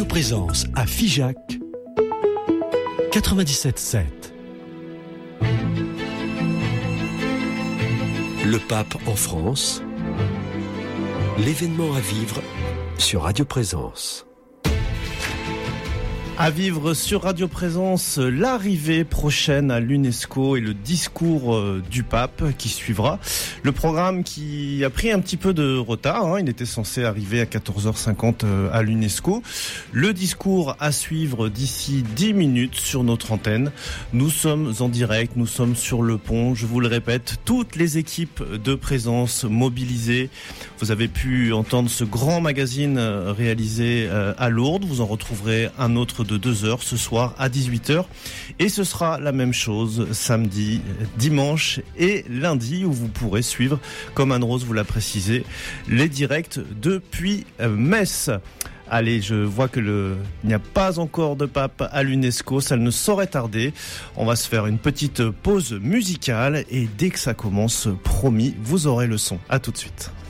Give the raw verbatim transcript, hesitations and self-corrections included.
Radio Présence à Figeac, quatre-vingt-dix-sept sept. Le pape en France, l'événement à vivre sur Radio Présence. À vivre sur Radio Présence, l'arrivée prochaine à l'UNESCO et le discours euh, du pape qui suivra. Le programme qui a pris un petit peu de retard, hein, il était censé arriver à quatorze heures cinquante euh, à l'UNESCO. Le discours à suivre d'ici dix minutes sur notre antenne. Nous sommes en direct, nous sommes sur le pont, je vous le répète, toutes les équipes de Présence mobilisées. Vous avez pu entendre ce grand magazine réalisé euh, à Lourdes, vous en retrouverez un autre de deux heures ce soir à dix-huit heures et ce sera la même chose samedi, dimanche et lundi où vous pourrez suivre, comme Anne-Rose vous l'a précisé, les directs depuis Metz. Allez, je vois que le, il n'y a pas encore de pape à l'UNESCO, ça ne saurait tarder. On va se faire une petite pause musicale et dès que ça commence, promis, vous aurez le son. À tout de suite.